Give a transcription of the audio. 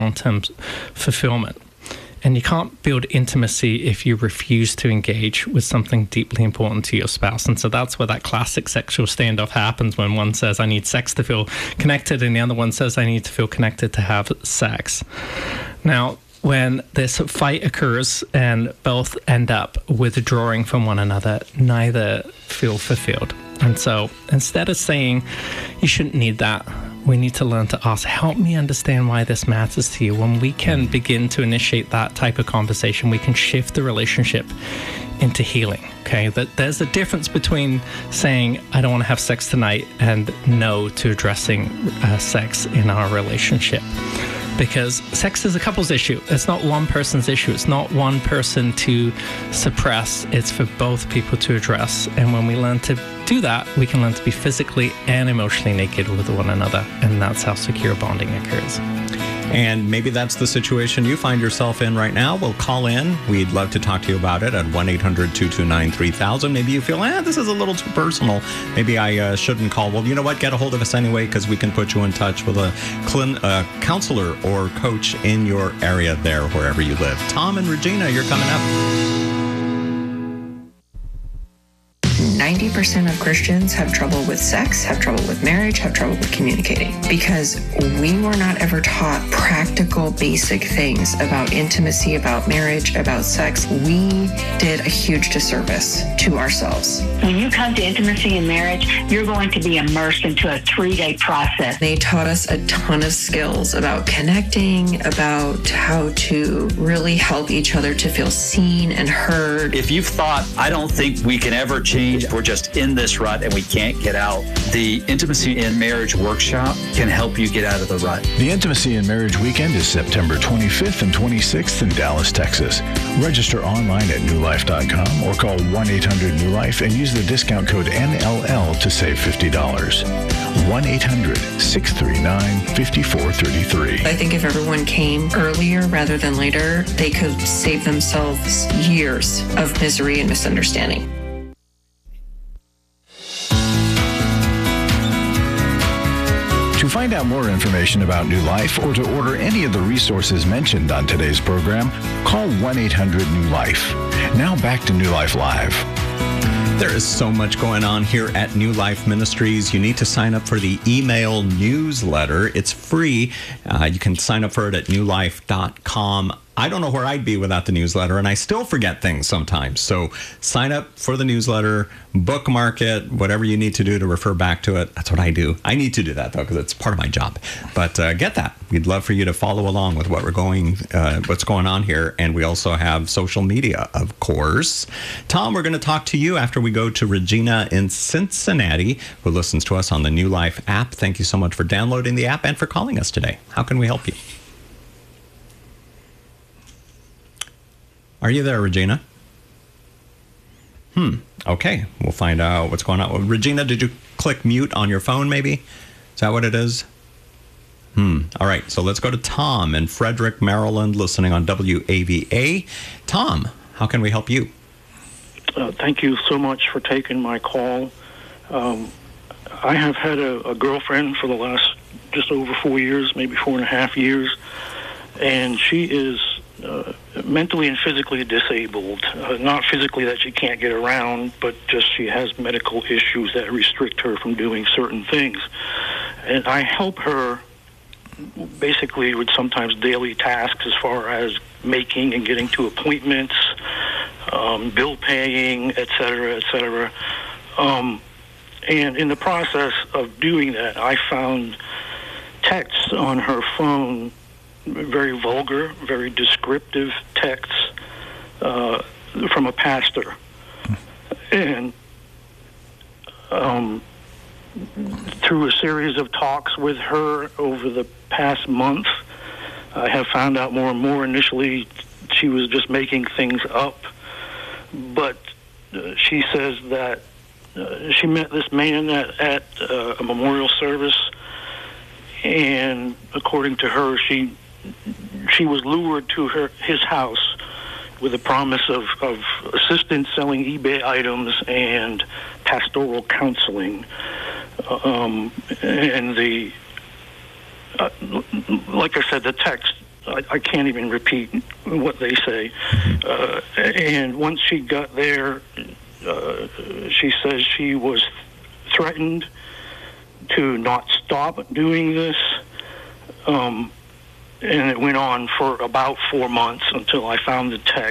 long-term fulfillment. And you can't build intimacy if you refuse to engage with something deeply important to your spouse. And so that's where that classic sexual standoff happens, when one says, I need sex to feel connected, and the other one says, I need to feel connected to have sex. Now, when this fight occurs and both end up withdrawing from one another, neither feel fulfilled. And so instead of saying, you shouldn't need that, we need to learn to ask, help me understand why this matters to you. When we can begin to initiate that type of conversation, we can shift the relationship into healing. Okay, that there's a difference between saying, I don't want to have sex tonight, and no to addressing sex in our relationship. Because sex is a couple's issue. It's not one person's issue. It's not one person to suppress. It's for both people to address. And when we learn to do that, we can learn to be physically and emotionally naked with one another. And that's how secure bonding occurs. And maybe that's the situation you find yourself in right now. Well, call in. We'd love to talk to you about it at 1-800-229-3000. Maybe you feel, this is a little too personal. Maybe I shouldn't call. Well, you know what? Get a hold of us anyway, because we can put you in touch with a counselor or coach in your area there, wherever you live. Tom and Regina, you're coming up. 90% of Christians have trouble with sex, have trouble with marriage, have trouble with communicating, because we were not ever taught practical, basic things about intimacy, about marriage, about sex. We did a huge disservice to ourselves. When you come to intimacy and marriage, you're going to be immersed into a 3-day process. They taught us a ton of skills about connecting, about how to really help each other to feel seen and heard. If you've thought, I don't think we can ever change, we're just in this rut and we can't get out, the Intimacy in Marriage Workshop can help you get out of the rut. The Intimacy in Marriage Weekend is September 25th and 26th in Dallas, Texas. Register online at newlife.com or call 1-800-NEW-LIFE and use the discount code NLL to save $50. 1-800-639-5433. I think if everyone came earlier rather than later, they could save themselves years of misery and misunderstanding. To find out more information about New Life or to order any of the resources mentioned on today's program, call 1-800-NEW-LIFE. Now back to New Life Live. There is so much going on here at New Life Ministries. You need to sign up for the email newsletter. It's free. You can sign up for it at newlife.com. I don't know where I'd be without the newsletter, and I still forget things sometimes. So sign up for the newsletter, bookmark it, whatever you need to do to refer back to it. That's what I do. I need to do that, though, because it's part of my job. But get that. We'd love for you to follow along with what's going on here. And we also have social media, of course. Tom, we're going to talk to you after we go to Regina in Cincinnati, who listens to us on the New Life app. Thank you so much for downloading the app and for calling us today. How can we help you? Are you there, Regina? Okay, we'll find out what's going on. Regina, did you click mute on your phone, maybe? Is that what it is? All right, so let's go to Tom in Frederick, Maryland, listening on WAVA. Tom, how can we help you? Thank you so much for taking my call. I have had a girlfriend for the last just over 4 years, maybe 4.5 years, and she is mentally and physically disabled. Not physically that she can't get around, but just she has medical issues that restrict her from doing certain things. And I help her basically with sometimes daily tasks as far as making and getting to appointments, bill paying, et cetera, and in the process of doing that, I found texts on her phone, very vulgar, very descriptive texts from a pastor. And through a series of talks with her over the past month, I have found out more and more. Initially, she was just making things up, but she says that she met this man at a memorial service, and according to her, she was lured to his house with a promise of assistance selling eBay items and pastoral counseling. And like I said, the text I can't even repeat what they say. And once she got there, she says she was threatened to not stop doing this. And it went on for about 4 months until I found the text.